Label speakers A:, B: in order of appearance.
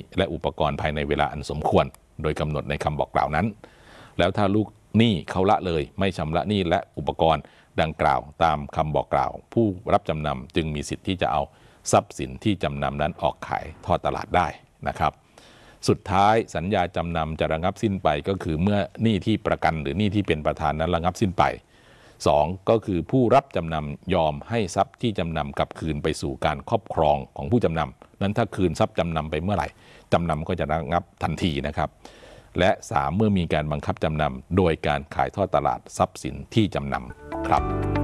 A: และอุปกรณ์ภายในเวลาอันสมควรโดยกำหนดในคำบอกกล่าวนั้นแล้วถ้าลูกหนี้เขาละเลยไม่ชำระหนี้และอุปกรณ์ดังกล่าวตามคำบอกกล่าวผู้รับจำนำจึงมีสิทธิ์ที่จะเอาทรัพย์สินที่จำนำนั้นออกขายทอดตลาดได้นะครับสุดท้ายสัญญาจำนำจะระงับสิ้นไปก็คือเมื่อหนี้ที่ประกันหรือหนี้ที่เป็นประธานนั้นระงับสิ้นไป2ก็คือผู้รับจำนำยอมให้ทรัพย์ที่จำนำกลับคืนไปสู่การครอบครองของผู้จำนำนั้นถ้าคืนทรัพย์จำนำไปเมื่อไหร่จำนำก็จะระงับทันทีนะครับและ3เมื่อมีการบังคับจำนำโดยการขายทอดตลาดทรัพย์สินที่จำนำครับ